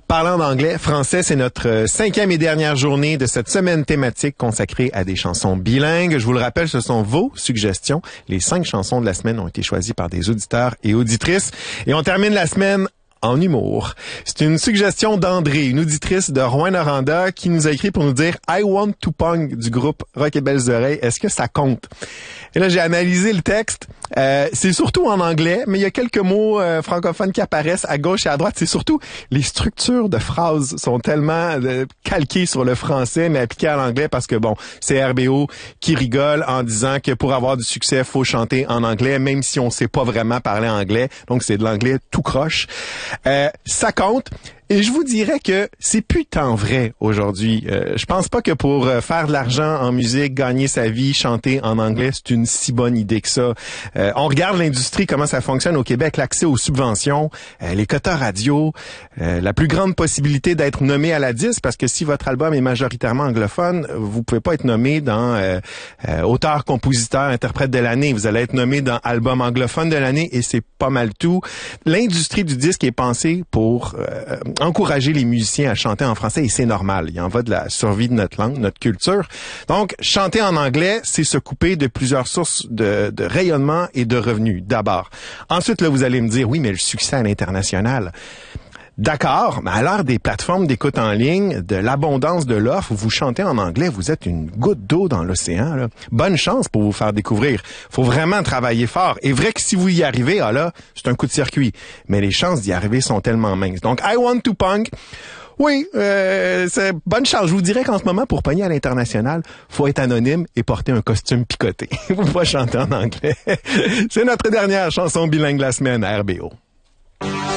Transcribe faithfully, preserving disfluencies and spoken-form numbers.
Parlant d'anglais, français, c'est notre cinquième et dernière journée de cette semaine thématique consacrée à des chansons bilingues. Je vous le rappelle, ce sont vos suggestions. Les cinq chansons de la semaine ont été choisies par des auditeurs et auditrices. Et on termine la semaine en humour. C'est une suggestion d'André, une auditrice de Rouyn-Noranda, qui nous a écrit pour nous dire « I want to punk » du groupe Rock et Belles Oreilles. Est-ce que ça compte? Et là, j'ai analysé le texte. Euh, c'est surtout en anglais, mais il y a quelques mots euh, francophones qui apparaissent à gauche et à droite. C'est surtout les structures de phrases sont tellement euh, calquées sur le français, mais appliquées à l'anglais parce que, bon, c'est R B O qui rigole en disant que pour avoir du succès, faut chanter en anglais, même si on sait pas vraiment parler anglais. Donc, c'est de l'anglais tout croche. Euh, ça compte. Et je vous dirais que c'est plus tant vrai aujourd'hui. Euh, je pense pas que pour euh, faire de l'argent en musique, gagner sa vie, chanter en anglais, c'est une si bonne idée que ça. Euh, on regarde l'industrie, comment ça fonctionne au Québec, l'accès aux subventions, euh, les quotas radio, euh, la plus grande possibilité d'être nommé à la disque, parce que si votre album est majoritairement anglophone, vous pouvez pas être nommé dans euh, euh, auteur, compositeur, interprète de l'année. Vous allez être nommé dans album anglophone de l'année et c'est pas mal tout. L'industrie du disque est pensée pour euh, encourager les musiciens à chanter en français et c'est normal. Il en va de la survie de notre langue, notre culture. Donc, chanter en anglais, c'est se couper de plusieurs sources de, de rayonnement et de revenus, d'abord. Ensuite, là, vous allez me dire, oui, mais le succès à l'international... D'accord, mais à l'heure des plateformes d'écoute en ligne, de l'abondance de l'offre, vous chantez en anglais, vous êtes une goutte d'eau dans l'océan, là. Bonne chance pour vous faire découvrir. Faut vraiment travailler fort. Et vrai que si vous y arrivez, ah là, c'est un coup de circuit. Mais les chances d'y arriver sont tellement minces. Donc, I want to punk. Oui, euh, c'est bonne chance. Je vous dirais qu'en ce moment, pour pogner à l'international, faut être anonyme et porter un costume picoté. Vous pouvez chanter en anglais. C'est notre dernière chanson bilingue de la semaine à R B O.